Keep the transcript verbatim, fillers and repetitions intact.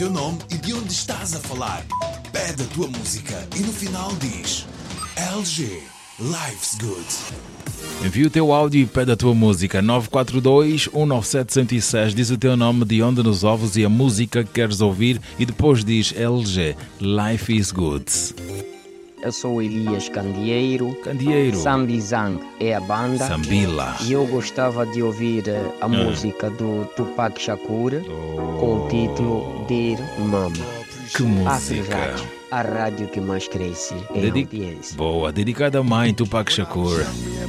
teu nome e de onde estás a falar. Pede a tua música e no final diz L G, Life's Good. Envia o teu áudio e pede a tua música. nove quatro dois, um nove sete, zero seis. Diz o teu nome, de onde nos ouves e a música que queres ouvir. E depois diz L G, Life is Good. Eu sou Elias Candeeiro. Candeeiro. Sambizang é a banda. Sambila. E eu gostava de ouvir a Hum. música do Tupac Shakur Oh. com o título Dear Mama. Que música. Rádio, a rádio que mais cresce em Dedi- audiência. Boa, dedicada à mãe Tupac Shakur.